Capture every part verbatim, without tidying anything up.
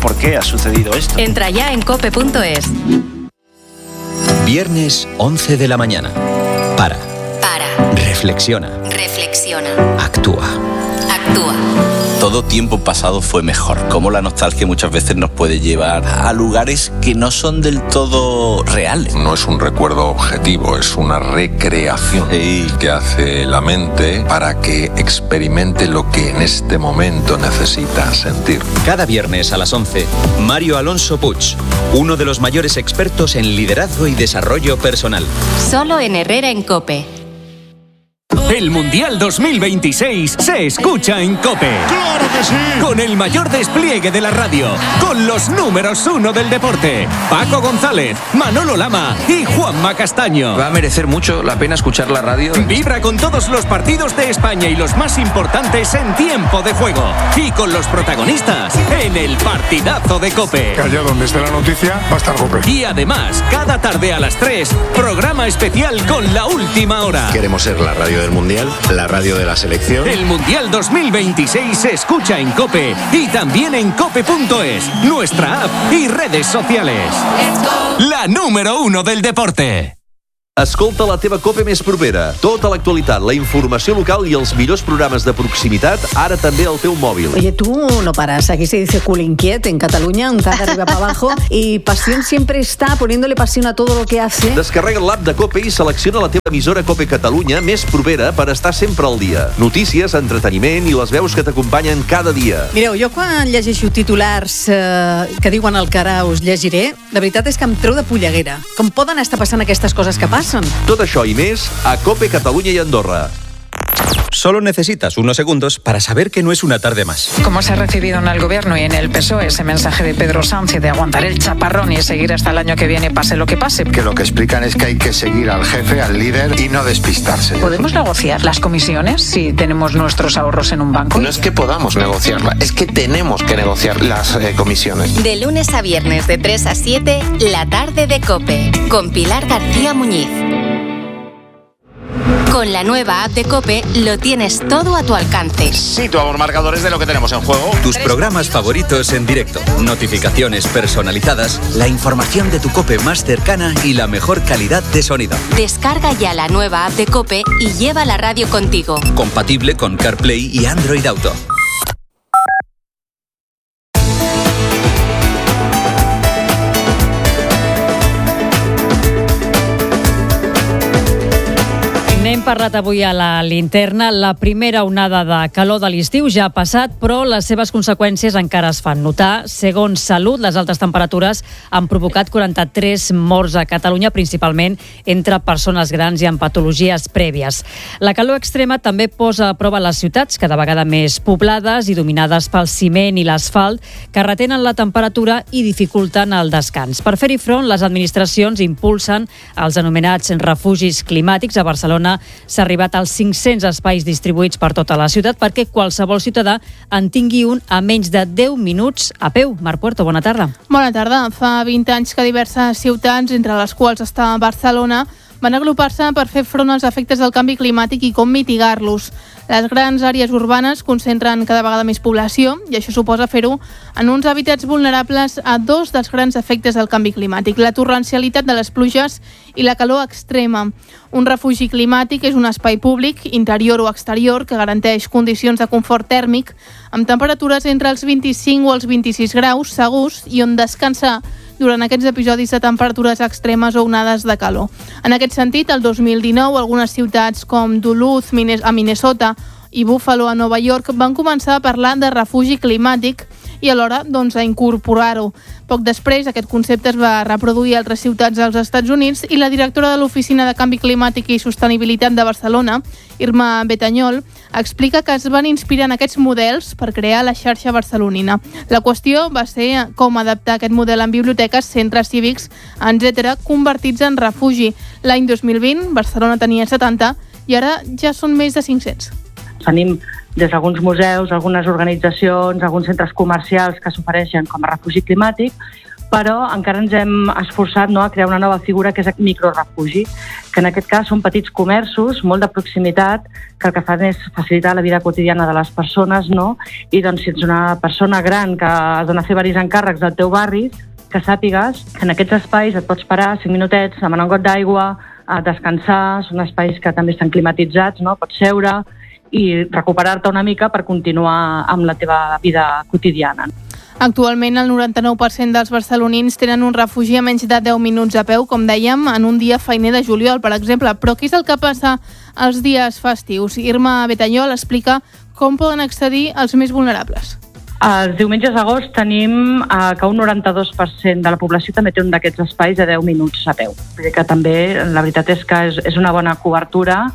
por qué ha sucedido esto. Entra ya en cope punto es. Viernes once de la mañana. Para. Para. Reflexiona. Reflexiona. Actúa. Actúa. Todo tiempo pasado fue mejor. Cómo la nostalgia muchas veces nos puede llevar a lugares que no son del todo reales. No es un recuerdo objetivo, es una recreación Sí. que hace la mente para que experimente lo que en este momento necesita sentir. Cada viernes a las once, Mario Alonso Puig, uno de los mayores expertos en liderazgo y desarrollo personal. Solo en Herrera en COPE. El Mundial dos mil veintiséis se escucha en COPE. ¡Claro que sí! Con el mayor despliegue de la radio, con los números uno del deporte, Paco González, Manolo Lama y Juanma Castaño. Va a merecer mucho la pena escuchar la radio. Vibra con todos los partidos de España y los más importantes en tiempo de juego. Y con los protagonistas en el partidazo de COPE. Allá donde esté la noticia, va a estar COPE. Y además, cada tarde a las tres, programa especial con la última hora. Queremos ser la radio del Mundial, la radio de la selección. El Mundial dos mil veintiséis se escucha en COPE y también en cope punto es, nuestra app y redes sociales. La número uno del deporte. Escolta la teva COPE més propera. Tota l'actualitat, la informació local i els millors programes de proximitat, ara també al teu mòbil. Oye, tú no paras. Aquí se dice cool inquiet en Cataluña, un tag arriba para abajo. Y Pasión siempre está poniéndole pasión a todo lo que hace. Descarrega l'app de COPE i selecciona la teva emissora COPE Catalunya més propera per estar sempre al dia. Notícies, entreteniment i les veus que t'acompanyen cada dia. Mireu, jo quan llegeixo titulars eh, que diuen el que ara us llegiré, la veritat és que em treu de polleguera. Com poden estar passant aquestes coses que passen? Tot això i més a COPE Catalunya i Andorra. Solo necesitas unos segundos para saber que no es una tarde más. ¿Cómo se ha recibido en el gobierno y en el P S O E ese mensaje de Pedro Sánchez de aguantar el chaparrón y seguir hasta el año que viene, pase lo que pase? Que lo que explican es que hay que seguir al jefe, al líder y no despistarse. ¿Podemos negociar las comisiones si tenemos nuestros ahorros en un banco? No es que podamos negociarla, es que tenemos que negociar las eh, comisiones. De lunes a viernes de tres a siete, la tarde de COPE, con Pilar García Muñiz. Con la nueva app de COPE lo tienes todo a tu alcance. Situamos marcadores de lo que tenemos en juego. Tus programas favoritos en directo, notificaciones personalizadas, la información de tu COPE más cercana y la mejor calidad de sonido. Descarga ya la nueva app de COPE y lleva la radio contigo. Compatible con CarPlay y Android Auto. N'hem parlat avui a la linterna. La primera onada de calor de l'estiu ja ha passat, però les seves conseqüències encara es fan notar. Segons Salut, les altes temperatures han provocat quaranta-tres morts a Catalunya, principalment entre persones grans i amb patologies prèvies. La calor extrema també posa a prova les ciutats, cada vegada més poblades i dominades pel ciment i l'asfalt, que retenen la temperatura i dificulten el descans. Per fer-hi front, les administracions impulsen els anomenats refugis climàtics. A Barcelona s'ha arribat als cinc-cents espais distribuïts per tota la ciutat perquè qualsevol ciutadà en tingui un a menys de deu minuts a peu. Marc Puerto, bona tarda. Bona tarda. Fa vint anys que diverses ciutats, entre les quals està Barcelona, van agrupar-se per fer front als efectes del canvi climàtic i com mitigar-los. Les grans àrees urbanes concentren cada vegada més població i això suposa fer-ho en uns hàbitats vulnerables a dos dels grans efectes del canvi climàtic, la torrencialitat de les pluges i la calor extrema. Un refugi climàtic és un espai públic, interior o exterior, que garanteix condicions de confort tèrmic amb temperatures entre els vint-i-cinc o els vint-i-sis graus segurs i on descansar durant aquests episodis de temperatures extremes o onades de calor. En aquest sentit, el dos mil dinou, algunes ciutats com Duluth, a Minnesota, i Buffalo, a Nova York, van començar a parlar de refugi climàtic i alhora doncs, a incorporar-ho. Poc després, aquest concepte es va reproduir a altres ciutats dels Estats Units i la directora de l'Oficina de Canvi Climàtic i Sostenibilitat de Barcelona, Irma Betanyol, explica que es van inspirar en aquests models per crear la xarxa barcelonina. La qüestió va ser com adaptar aquest model en biblioteques, centres cívics, etcètera, convertits en refugi. L'any dos mil vint, Barcelona tenia setanta i ara ja són més de cinc-cents. Tenim des d'alguns museus, algunes organitzacions, alguns centres comercials que s'ofereixen com a refugi climàtic, però encara ens hem esforçat, no, a crear una nova figura que és el microrefugi, que en aquest cas són petits comerços, molt de proximitat, que el que fan és facilitar la vida quotidiana de les persones, no? I doncs si ets una persona gran que has d'anar a fer diversos encàrrecs al teu barri, que sàpigues que en aquests espais et pots parar cinc minutets, demanar un got d'aigua, a descansar, són espais que també estan climatitzats, no? Pots seure i recuperar-te una mica per continuar amb la teva vida quotidiana. Actualment, el noranta-nou per cent dels barcelonins tenen un refugi a menys de deu minuts a peu, com dèiem, en un dia feiner de juliol, per exemple. Però què és el que passa els dies festius? Irma Betanyol explica com poden accedir els més vulnerables. Els diumenges d'agost tenim eh, que un noranta-dos per cent de la població també té un d'aquests espais de deu minuts a peu. Que també, la veritat és que és, és una bona cobertura.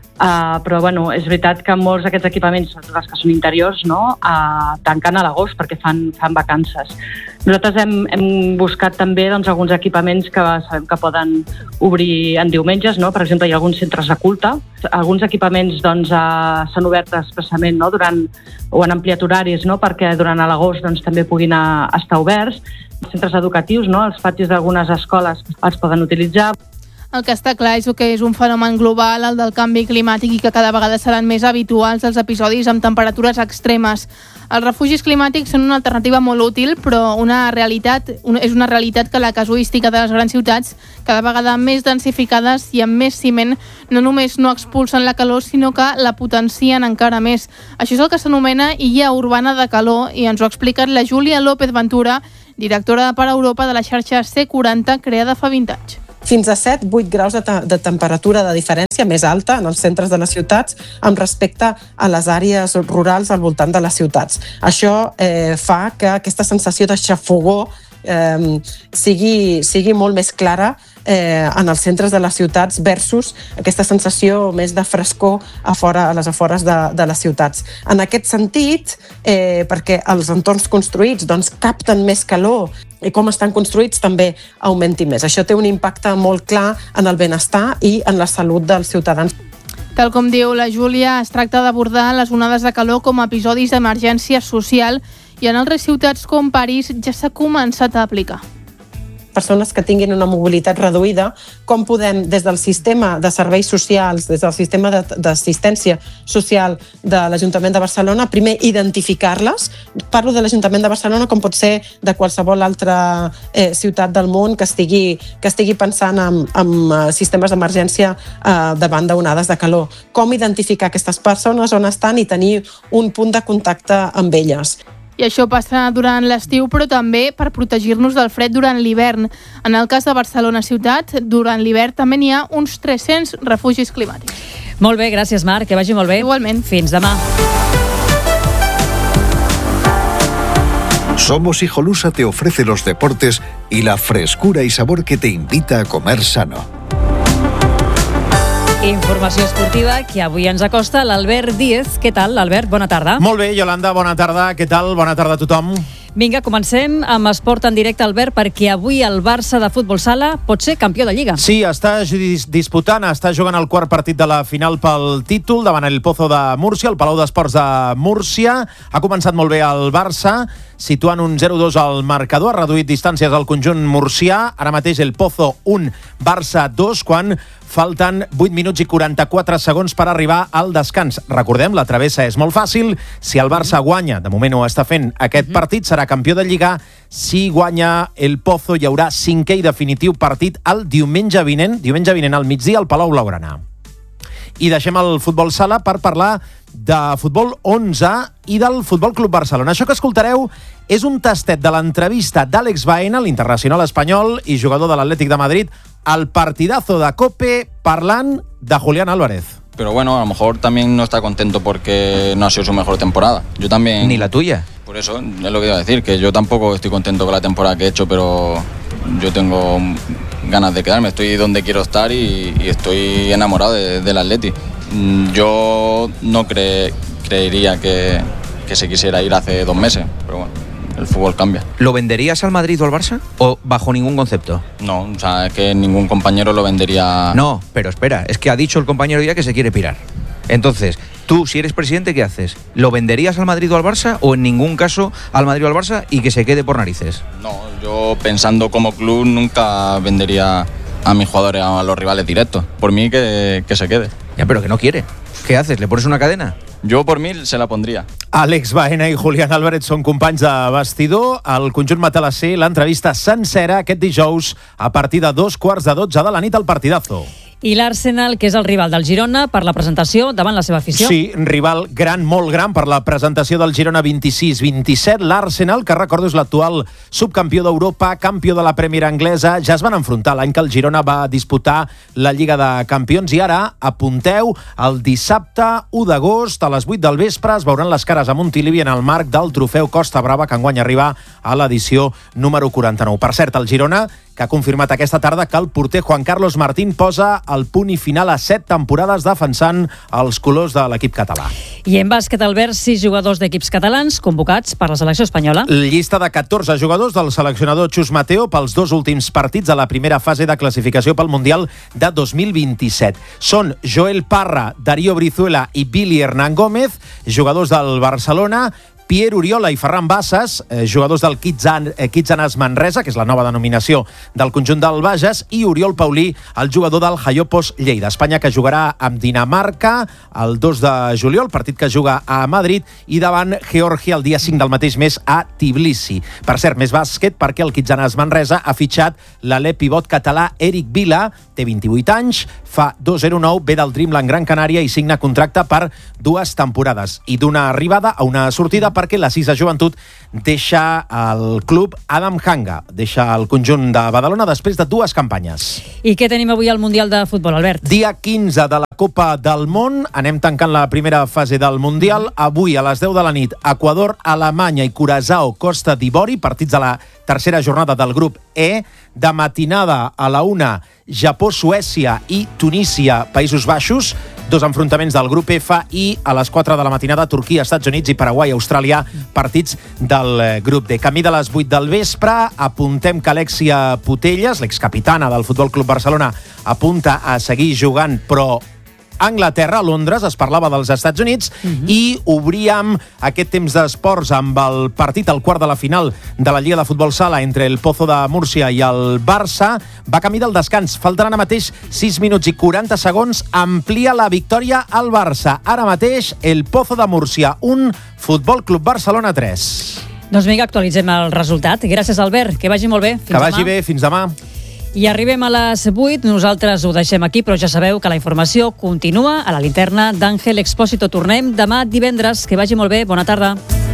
Uh, però bueno, és veritat que molts d'aquests equipaments, els que són interiors, no, uh, tanquen a l'agost perquè fan, fan vacances. Nosaltres hem, hem buscat també doncs, alguns equipaments que sabem que poden obrir en diumenges, no? Per exemple, hi ha alguns centres de culte. Alguns equipaments doncs, uh, s'han obert expressament, no? Durant, o han ampliat horaris, no? Perquè durant l'agost doncs, també puguin uh, estar oberts. Els centres educatius, no? Els patis d'algunes escoles els poden utilitzar. El que està clar és que és un fenomen global, el del canvi climàtic, i que cada vegada seran més habituals els episodis amb temperatures extremes. Els refugis climàtics són una alternativa molt útil, però una realitat, una, és una realitat que la casuística de les grans ciutats, cada vegada més densificades i amb més ciment, no només no expulsen la calor, sinó que la potencien encara més. Això és el que s'anomena illa urbana de calor, i ens ho ha explicat la Júlia López Ventura, directora per Europa de la xarxa C quaranta, creada fa vint anys. Fins a set a vuit graus de, te de temperatura de diferència més alta en els centres de les ciutats amb respecte a les àrees rurals al voltant de les ciutats. Això eh, fa que aquesta sensació de xafogor eh, sigui, sigui molt més clara eh, en els centres de les ciutats versus aquesta sensació més de frescor a, fora, a les afores de, de les ciutats. En aquest sentit, eh, perquè els entorns construïts doncs, capten més calor i com estan construïts també augmenti més. Això té un impacte molt clar en el benestar i en la salut dels ciutadans. Tal com diu la Júlia, es tracta d'abordar les onades de calor com a episodis d'emergència social, i en altres ciutats com París ja s'ha començat a aplicar. Persones que tinguin una mobilitat reduïda, com podem, des del sistema de serveis socials, des del sistema d'assistència social de l'Ajuntament de Barcelona, primer identificar-les. Parlo de l'Ajuntament de Barcelona com pot ser de qualsevol altra eh, ciutat del món que estigui, que estigui pensant en, en sistemes d'emergència eh, davant d'onades de calor. Com identificar aquestes persones, on estan, i tenir un punt de contacte amb elles. I això passa durant l'estiu, però també per protegir-nos del fred durant l'hivern. En el cas de Barcelona ciutat, durant l'hivern també n'hi ha uns tres-cents refugis climàtics. Molt bé, gràcies, Marc, que vagi molt bé. Igualment. Fins demà. Somos Hijolusa te ofrece los deportes y la frescura y sabor que te invita a comer sano. Informació esportiva que avui ens acosta l'Albert Díez. Què tal, Albert? Bona tarda. Molt bé, Yolanda, bona tarda. Què tal? Bona tarda a tothom. Vinga, comencem amb esport en directe, Albert, perquè avui el Barça de futbol sala pot ser campió de Lliga. Sí, està disputant, està jugant el quart partit de la final pel títol davant el Pozo de Múrcia, el Palau d'Esports de Múrcia. Ha començat molt bé el Barça, situant un zero dos al marcador, ha reduït distàncies al conjunt murcià. Ara mateix el Pozo un, Barça dos, quan falten vuit minuts i quaranta-quatre segons per arribar al descans. Recordem, la travessa és molt fàcil. Si el Barça guanya, de moment ho està fent aquest partit, serà campió de Lliga. Si guanya el Pozo, hi haurà cinquè i definitiu partit el diumenge vinent, diumenge vinent al migdia al Palau Blaugrana. I deixem el futbol sala per parlar de futbol onze i del Futbol Club Barcelona. Això que escoltareu és un tastet de l'entrevista d'Àlex Baena, l'internacional espanyol i jugador de l'Atlètic de Madrid, al partidazo de COPE, parlant de Julián Álvarez. Pero bueno, a lo mejor también no está contento porque no ha sido su mejor temporada. Yo también... Ni la tuya. Por eso es lo que iba a decir, que yo tampoco estoy contento con la temporada que he hecho, pero yo tengo ganas de quedarme. Estoy donde quiero estar y, y estoy enamorado de, del Atleti. Yo no cre, creería que, que se quisiera ir hace dos meses, pero bueno, el fútbol cambia. ¿Lo venderías al Madrid o al Barça? ¿O bajo ningún concepto? No, o sea, es que ningún compañero lo vendería... No, pero espera, es que ha dicho el compañero ya que se quiere pirar. Entonces, tú, si eres presidente, ¿qué haces? ¿Lo venderías al Madrid o al Barça o en ningún caso al Madrid o al Barça y que se quede por narices? No, yo pensando como club nunca vendería a mis jugadores a los rivales directos. Por mí que, que se quede. Ya, pero que no quiere. ¿Qué haces? ¿Le pones una cadena? Jo, per mi, se la pondria. Àlex Baena i Julián Álvarez són companys de vestidor. El conjunt matalasser, l'entrevista sencera aquest dijous a partir de dos quarts de dotze de la nit al Partidazo. I l'Arsenal, que és el rival del Girona, per la presentació davant la seva afició. Sí, rival gran, molt gran, per la presentació del Girona vint-i-sis vint-i-set. L'Arsenal, que recordo és l'actual subcampió d'Europa, campió de la Premier anglesa, ja es van enfrontar l'any que el Girona va disputar la Lliga de Campions i ara, apunteu, el dissabte u d'agost a les vuit del vespre es veuran les cares a Montilivi en el marc del trofeu Costa Brava, que enguany arriba a l'edició número quaranta-nou. Per cert, el Girona, que ha confirmat aquesta tarda que el porter Juan Carlos Martín posa el punt i final a set temporades defensant els colors de l'equip català. I en bàsquet, Albert, sis jugadors d'equips catalans convocats per la selecció espanyola. Llista de catorze jugadors del seleccionador Chus Mateo pels dos últims partits de la primera fase de classificació pel Mundial de dos mil vint-i-set. Són Joel Parra, Darío Brizuela i Billy Hernán Gómez, jugadors del Barcelona, Pierre Oriola i Ferran Bassas, eh, jugadors del Kitsan, eh, Kitsanas Manresa, que és la nova denominació del conjunt del Bages, i Oriol Paulí, el jugador del Jaiopos Lleida. Espanya, que jugarà amb Dinamarca el dos de juliol, partit que juga a Madrid, i davant Geòrgia el dia cinc del mateix mes a Tbilisi. Per cert, més bàsquet, perquè el Kitsanas Manresa ha fitxat l'alè pivot català Eric Vila, té vint-i-vuit anys, fa dos zero nou, ve del Dreamland Gran Canària i signa contracte per dues temporades. I d'una arribada a una sortida, perquè la Sisa Joventut deixa el club Adam Hanga, deixa el conjunt de Badalona després de dues campanyes. I què tenim avui al Mundial de Futbol, Albert? Dia quinze de la Copa del Món, anem tancant la primera fase del Mundial. Avui a les deu de la nit, Equador, Alemanya i Curaçao, Costa d'Ivori, partits de la tercera jornada del grup E. De matinada a la una, Japó, Suècia i Tunísia, Països Baixos, dos enfrontaments del grup F, i a les quatre de la matinada, Turquia, Estats Units i Paraguai, Austràlia, partits del grup D. Camí de les vuit del vespre, apuntem que Alexia Putelles, l'excapitana del Futbol Club Barcelona, apunta a seguir jugant, però Anglaterra, a Londres, es parlava dels Estats Units, uh-huh. i obríem aquest temps d'esports amb el partit al quart de la final de la Lliga de Futbol Sala entre el Pozo de Múrcia i el Barça. Va camí del descans, falten ara mateix sis minuts i quaranta segons, amplia la victòria al Barça. Ara mateix el Pozo de Múrcia un, Futbol Club Barcelona tres. Doncs vinga, actualitzem el resultat. Gràcies, Albert, que vagi molt bé. Fins que vagi demà. bé, fins demà. I arribem a les vuit, nosaltres ho deixem aquí, però ja sabeu que la informació continua a la linterna d'Àngel Expósito. Tornem demà divendres. Que vagi molt bé, bona tarda.